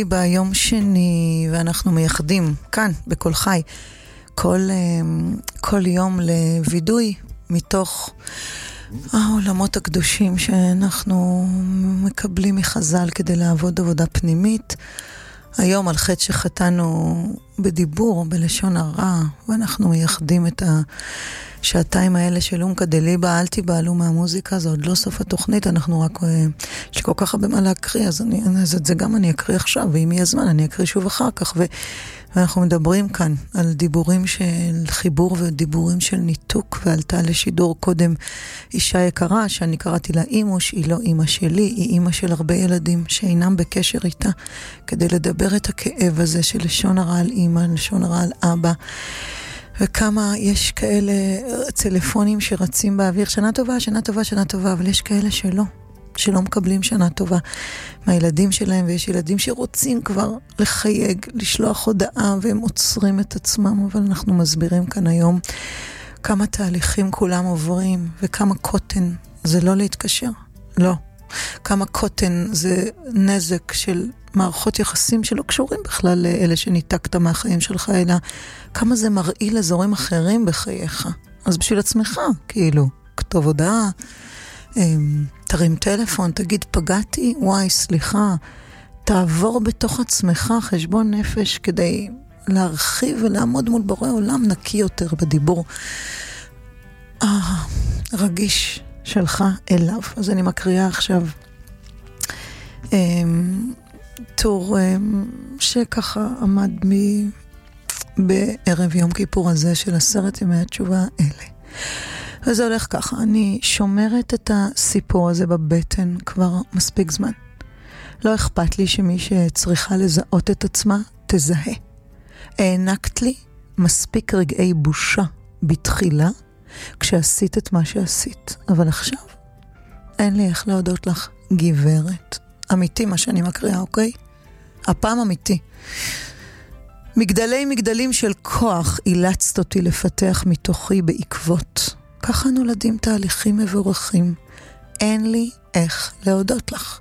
ביום שני, ואנחנו מייחדים כאן בכל חי כל יום לוידוי מתוך העולמות הקדושים שאנחנו מקבלים מחז"ל כדי לעבוד עבודה פנימית. היום על חטא שחטאנו בדיבור, בלשון הרע, ואנחנו מייחדים את השעתיים האלה של אומקה דליבה. אל תיבעלו מהמוזיקה, זה עוד לא סוף התוכנית, אנחנו רק, יש כל כך הרבה מה להקריא, אז את זה גם אני אקריא עכשיו, ואם יהיה זמן אני אקריא שוב אחר כך, ואנחנו מדברים כאן על דיבורים של חיבור ודיבורים של ניתוק, ועלתה לשידור קודם אישה יקרה שאני קראתי לה אימוש, היא לא אימא שלי, היא אימא של הרבה ילדים שאינם בקשר איתה, כדי לדבר את הכאב הזה של לשון הרע על אימא, לשון הרע על אבא, וכמה יש כאלה טלפונים שרצים באוויר, שנה טובה, שנה טובה, שנה טובה, אבל יש כאלה שלא מקבלים שנה טובה מהילדים שלהם, ויש ילדים שרוצים כבר לחייג, לשלוח הודעה, והם עוצרים את עצמם, אבל אנחנו מסבירים כאן היום כמה תהליכים כולם עוברים, וכמה קוטן זה לא להתקשר, לא. כמה קוטן זה נזק של מערכות יחסים שלא קשורים בכלל לאלה שניתקת מהחיים שלך, אלא כמה זה מרעיל אזורים אחרים בחייך. אז בשביל עצמך, כאילו, כתוב הודעה, תרים טלפון, תגיד פגעתי, וואי סליחה, תעבור בתוך עצמך חשבון נפש כדי להרחיב ולעמוד מול בורא עולם נקי יותר בדיבור רגיש שלך אליו. אז אני מקריאה עכשיו טור שככה עמד בערב יום כיפור הזה של 10 ימי התשובה אלה. וזה הולך ככה, אני שומרת את הסיפור הזה בבטן כבר מספיק זמן. לא אכפת לי שמי שצריכה לזהות את עצמה תזהה. הענקת לי מספיק רגעי בושה בתחילה כשעשית את מה שעשית, אבל עכשיו אין לי איך להודות לך, גברת. אמיתי מה שאני מקריאה, אוקיי? הפעם אמיתי. מגדלים של כוח אילצת אותי לפתח מתוכי בעקבות. ככה נולדים תהליכים מבורכים. אין לי איך להודות לך.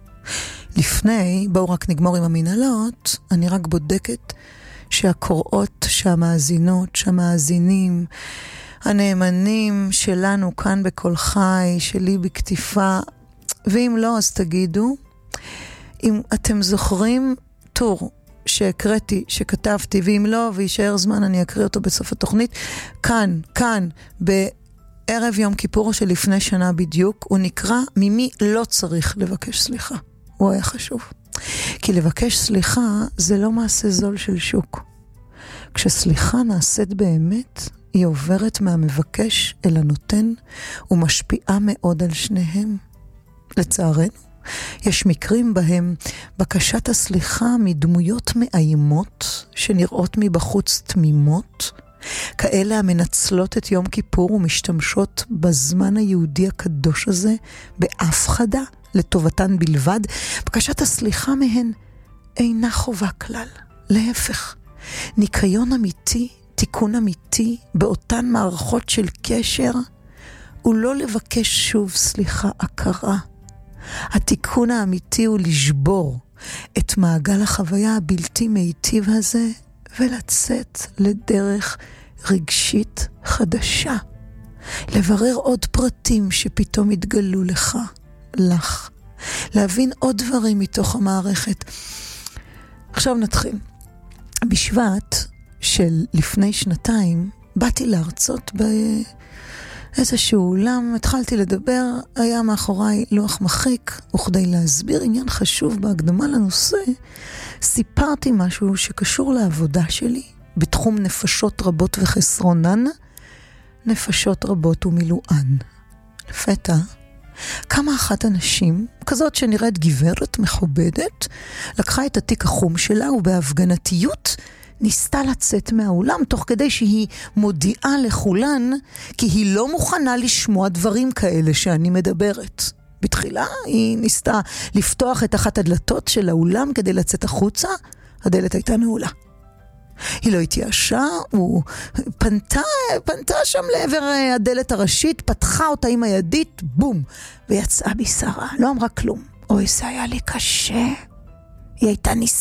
לפני, בואו רק נגמור עם המנהלות, אני רק בודקת שהקוראות, שהמאזינות, שהמאזינים, הנאמנים שלנו כאן בכל חי, שלי בכתיפה, ואם לא אז תגידו, אם אתם זוכרים טור שהקראתי, שכתבתי, ואם לא וישאר זמן אני אקריא אותו בסוף התוכנית, כאן, בערב יום כיפור שלפני שנה בדיוק, הוא נקרא ממי לא צריך לבקש סליחה. הוא היה חשוב. כי לבקש סליחה זה לא מעשה זול של שוק. כשסליחה נעשית באמת, היא עוברת מהמבקש אל הנותן, ומשפיעה מאוד על שניהם. לצערנו, יש מקרים בהם בקשת הסליחה מדמויות מאיימות, שנראות מבחוץ תמימות, כאלה המנצלות את יום כיפור ומשתמשות בזמן היהודי הקדוש הזה בהפחדה לטובתן בלבד. בקשת הסליחה מהן אינה חובה כלל. להפך, ניקיון אמיתי, תיקון אמיתי באותן מערכות של קשר, הוא לא לבקש שוב סליחה הכרה. התיקון האמיתי הוא לשבור את מעגל החוויה הבלתי מיטיב הזה ולצאת לדרך רגשית חדשה. לברר עוד פרטים שפתאום התגלו לך. להבין עוד דברים מתוך המערכת. עכשיו נתחיל. בשבט של לפני 2 באתי להרצות באיזשהו אולם, התחלתי לדבר, היה מאחוריי לוח מחיק, וכדי להסביר עניין חשוב בהקדמה לנושא, סיפרתי משהו שקשור לעבודה שלי, בתחום נפשות רבות וחסרונן, נפשות רבות ומילואן. לפתע, כמה אחת אנשים, כזאת שנראית גברת מכובדת, לקחה את התיק החום שלה ובהפגנתיות ניסתה לצאת מהאולם, תוך כדי שהיא מודיעה לכולן, כי היא לא מוכנה לשמוע דברים כאלה שאני מדברת. בתחילה היא ניסתה לפתוח את אחת הדלתות של האולם כדי לצאת החוצה, הדלת הייתה נעולה. היא לא התייאשה, הוא פנתה שם לעבר הדלת הראשית, פתחה אותה עם הידית, בום, ויצאה בשרה, לא אמרה כלום. אוי, זה היה לי קשה. היא הייתה